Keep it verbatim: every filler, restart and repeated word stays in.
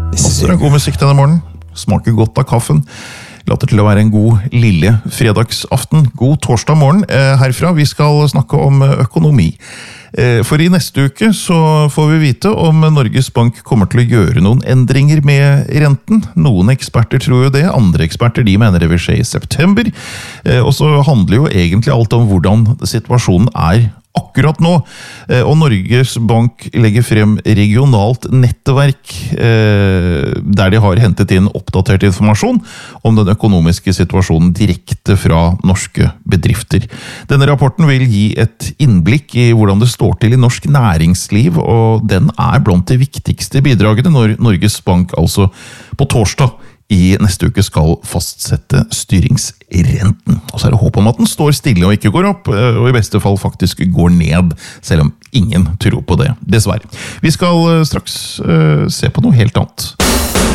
Det er god musikk denne morgenen. Smaker godt av kaffen. Later til å være en god lille fredagsaften. God torsdag morgen herfra. Vi skal snakke om økonomi. For i neste uke så får vi vite om Norges Bank kommer til å gjøre noen endringer med renten. Noen eksperter tror jo det, andre eksperter de mener det vil skje i september. Og så handler jo egentlig alt om hvordan situasjonen er akkurat nå, og Norges Bank legger frem regionalt nettverk der de har hentet inn oppdatert informasjon om den økonomiske situasjonen direkte fra norske bedrifter. Denne rapporten vil gi et innblikk i hvordan det står til i norsk næringsliv, og den er blant de viktigste bidragene når Norges Bank altså på torsdag i neste uke skal fastsette styringsrenten. Og så er det håp om at den står stille og ikke går opp, og i beste fall faktisk går ned, selv om ingen tror på det, dessverre. Vi skal straks uh, se på noe helt annet.